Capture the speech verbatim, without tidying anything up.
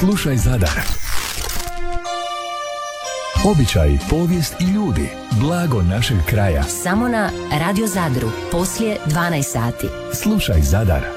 Slušaj Zadar. Običaji, povijest i ljudi. Blago našeg kraja. Samo na Radio Zadru, poslije dvanaest sati. Slušaj Zadar.